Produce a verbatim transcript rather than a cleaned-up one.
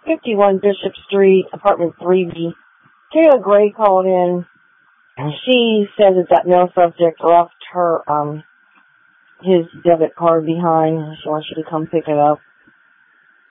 fifty-one Bishop Street, apartment three B. Kayla Gray called in. She says that that male subject left her, um, his debit card behind. She wants you to come pick it up.